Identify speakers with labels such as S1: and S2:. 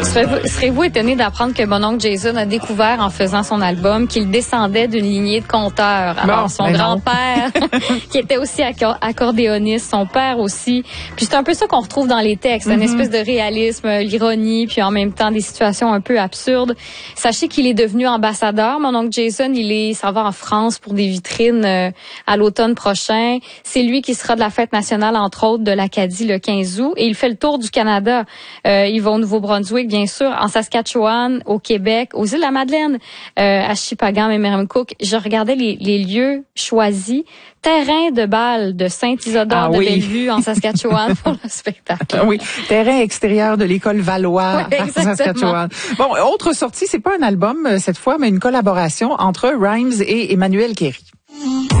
S1: Serez-vous étonné d'apprendre que mon oncle Jason a découvert en faisant son album qu'il descendait d'une lignée de conteurs. Alors, son grand-père, qui était aussi accordéoniste, son père aussi. Puis c'est un peu ça qu'on retrouve dans les textes, une espèce de réalisme, l'ironie, puis en même temps des situations un peu absurdes. Sachez qu'il est devenu ambassadeur. Mon oncle Jason, s'en va en France pour des vitrines à l'automne prochain. C'est lui qui sera de la fête nationale, entre autres, de l'Acadie le 15 août. Et il fait le tour du Canada. Il va au Nouveau-Brunswick, bien sûr, en Saskatchewan, au Québec, aux îles de la Madeleine, à Shippagan et Merrimack. Je regardais les lieux choisis. Terrain de bal de Saint-Isidore de Bellevue en Saskatchewan pour le spectacle.
S2: Oui, terrain extérieur de l'école Valois en Saskatchewan. Bon, autre sortie, c'est pas un album cette fois, mais une collaboration entre Rhymes et Emmanuel Kéry.